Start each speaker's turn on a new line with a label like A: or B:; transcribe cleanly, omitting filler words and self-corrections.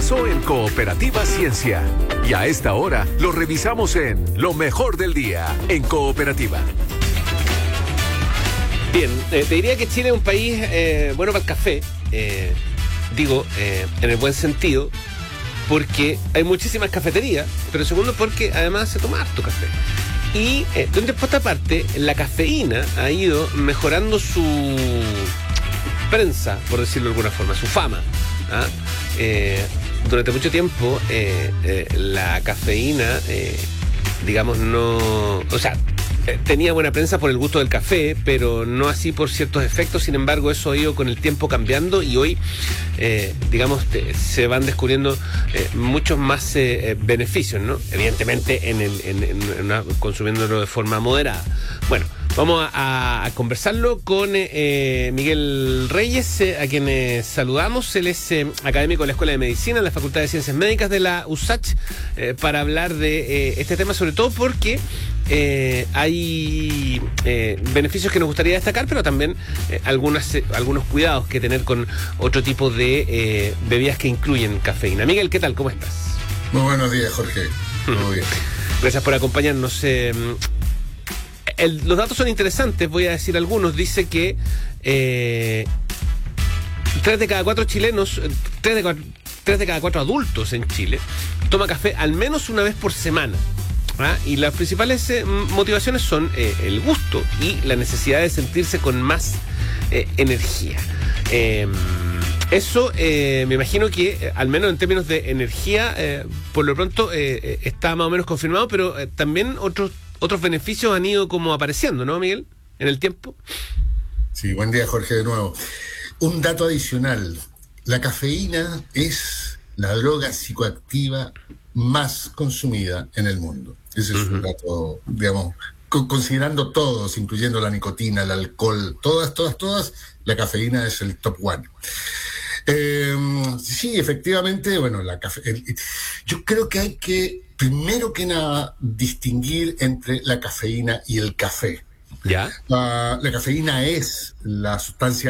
A: pasó en Cooperativa Ciencia. Y a esta hora lo revisamos en Lo Mejor del Día en Cooperativa.
B: Bien, te diría que Chile es un país bueno para el café. En el buen sentido, porque hay muchísimas cafeterías, pero segundo porque además se toma harto café. Y de un tiempo a esta parte, la cafeína ha ido mejorando su prensa, por decirlo de alguna forma, su fama. Durante mucho tiempo, la cafeína, tenía buena prensa por el gusto del café, pero no así por ciertos efectos. Sin embargo, eso ha ido con el tiempo cambiando y hoy, se van descubriendo muchos más beneficios, ¿no? Evidentemente, consumiéndolo de forma moderada. Bueno, vamos a conversarlo con Miguel Reyes, a quien saludamos. Él es académico de la Escuela de Medicina en la Facultad de Ciencias Médicas de la USACH, para hablar de este tema, sobre todo porque hay beneficios que nos gustaría destacar, pero también algunos cuidados que tener con otro tipo de bebidas que incluyen cafeína. Miguel, ¿qué tal? ¿Cómo estás?
C: Muy buenos días, Jorge. Todo bien.
B: Gracias por acompañarnos. Los datos son interesantes, voy a decir algunos. Dice que 3 de cada 4 chilenos, 3 de cada 4 adultos en Chile toma café al menos una vez por semana. Y las principales motivaciones son el gusto y la necesidad de sentirse con más energía. Eso me imagino que, al menos en términos de energía, por lo pronto está más o menos confirmado, pero también otros beneficios han ido como apareciendo, ¿no, Miguel? En el tiempo.
C: Sí, buen día, Jorge, de nuevo. Un dato adicional. La cafeína es la droga psicoactiva más consumida en el mundo. Ese es un dato, digamos, considerando todos, incluyendo la nicotina, el alcohol, todas, la cafeína es el top one. Sí, efectivamente, bueno, yo creo que hay que, primero que nada, distinguir entre la cafeína y el café.
B: ¿Ya?
C: La cafeína es la sustancia